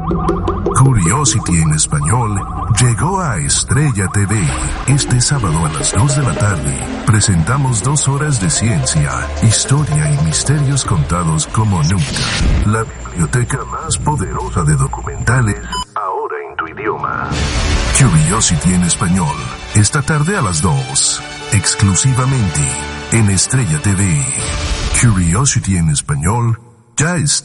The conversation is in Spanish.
Curiosity en español llegó a Estrella TV. Este sábado a las 2 de la tarde presentamos 2 horas de ciencia, historia y misterios contados como nunca. La biblioteca más poderosa de documentales, ahora en tu idioma. Curiosity en español, esta tarde a las 2, exclusivamente en Estrella TV. Curiosity en español ya está